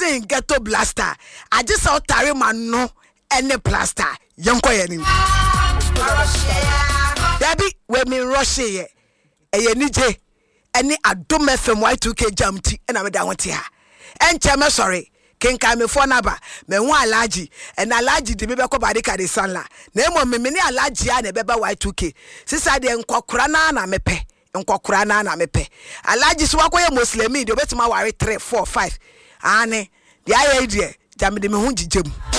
say ghetto blaster. I just saw Tari man no any plaster. Yanko yenim. Debbie, we me rush ye. Nije. Any Adom FM Y2K Jamti and I'm down with here. And Chama sorry. Ken me phone number. Me one allergy. And allergy the baby ko badika de sanla. Nemo me many allergy and a beba Y2K. Sisa de nkwakurana na mepe. Nkwakurana na mepe. Allergy so wakoye Muslimi de obetuma ware 3 4 5. Ane. The idea. Jam de me hu jijemu.